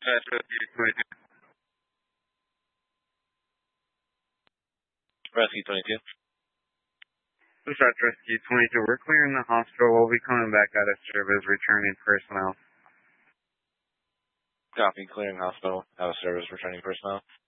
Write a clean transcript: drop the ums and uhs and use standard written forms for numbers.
Rescue 22. Rescue 22. Dispatch Rescue 22. We're clearing the hospital. We'll be coming back out of service, returning personnel. Copy. Clearing hospital. Out of service. Returning personnel.